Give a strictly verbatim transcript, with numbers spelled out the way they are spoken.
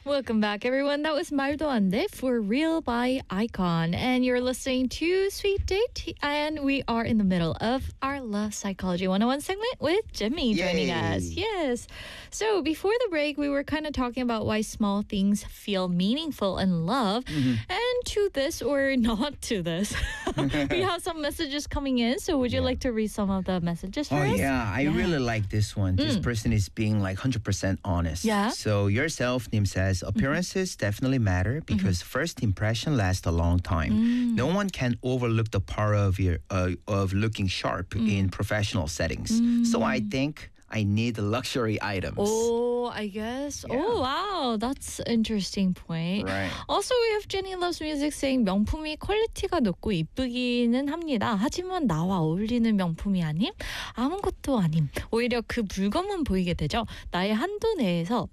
Welcome back, everyone. That was 말도 안 돼 for real by Icon. And you're listening to Sweet Date. And we are in the middle of our Love Psychology one oh one segment with Jimmy joining Yay. us. Yes. So before the break, we were kind of talking about why small things feel meaningful in love. Mm-hmm. And to this or not to this, we have some messages coming in. So would you Yeah. like to read some of the messages for Oh, us? yeah. I Yeah. really like this one. This Mm. person is being like one hundred percent honest. Yeah. So yourself, Nim says, appearances definitely matter because first impression lasts a long time. Mm. No one can overlook the power of your uh, of looking sharp in professional settings. So I think I need luxury items. Oh, I guess. Yeah. Oh, wow. That's an interesting point. Right. Also, we have Jenny Loves Music saying 명품이 퀄리티가 높고 이쁘기는 합니다. 하지만 나와 어울리는 명품이 아님 아무것도 아님. 오히려 그 물건만 보이게 되죠. 나의 한도 내에서